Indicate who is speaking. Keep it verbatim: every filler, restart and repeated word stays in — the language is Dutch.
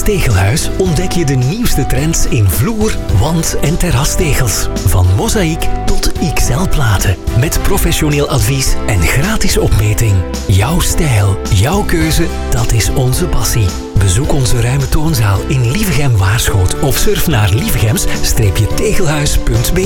Speaker 1: Tegelhuis ontdek je de nieuwste trends in vloer, wand- en terrastegels. Van mozaïek tot X L-platen. Met professioneel advies en gratis opmeting. Jouw stijl, jouw keuze, dat is onze passie. Bezoek onze ruime toonzaal in Lievegem-Waarschoot of surf naar lievegems-tegelhuis punt b e.